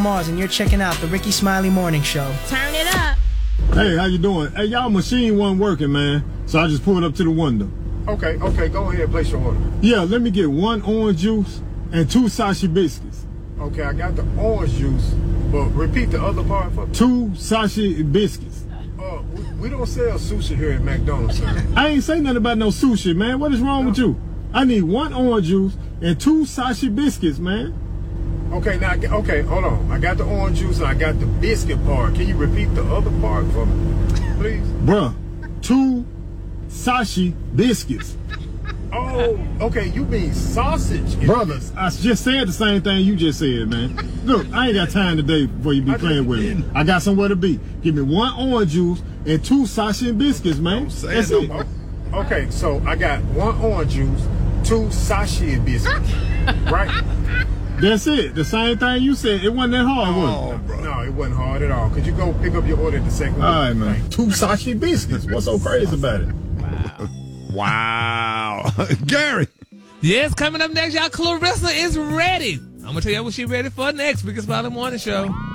Mars, and you're checking out the Ricky Smiley Morning Show. Turn it up. Hey, how you doing? Hey, y'all machine wasn't working, man. So I just pulled up to the window. Okay, go ahead and place your order. Yeah, let me get 1 orange juice and 2 Sashi biscuits. Okay, I got the orange juice, but repeat the other part for me. 2 Sashi biscuits. We don't sell sushi here at McDonald's, sir. I ain't say nothing about no sushi, man. What is wrong with you? I need 1 orange juice and 2 Sashi biscuits, man. Okay, hold on. I got the orange juice and I got the biscuit part. Can you repeat the other part for me, please? Bruh, 2 Sashi biscuits. Oh, okay, you mean sausage. Brothers, I just said the same thing you just said, man. Look, I ain't got time today for you to be playing with me. I got somewhere to be. Give me 1 orange juice and 2 Sashi biscuits, man. That's it. Okay, so I got 1 orange juice, 2 Sashi biscuits, right? That's it. The same thing you said. It wasn't that hard, was it? Bro. No, it wasn't hard at all. Could you go pick up your order at the second? All right, man. 2 Sashi biscuits. What's so crazy about it? Wow. Gary. Yes, coming up next, y'all, Clarissa is ready. I'm going to tell you what she's ready for next. Ricky Smiley Morning Show.